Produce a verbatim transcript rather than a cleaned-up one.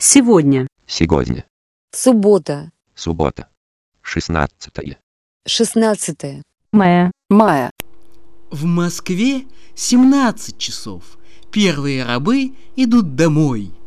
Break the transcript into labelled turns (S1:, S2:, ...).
S1: Сегодня.
S2: Сегодня.
S3: Суббота.
S2: Суббота. Шестнадцатое.
S3: Шестнадцатое.
S4: Мая.
S3: Мая.
S5: В Москве семнадцать часов. Первые рабы идут домой.